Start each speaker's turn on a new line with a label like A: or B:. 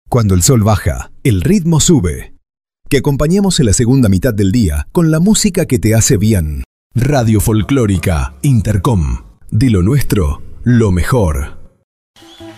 A: Cuando el sol baja, el ritmo sube. Que acompañemos en la segunda mitad del día con la música que te hace bien. Radio Folclórica Intercom. De lo nuestro, lo mejor.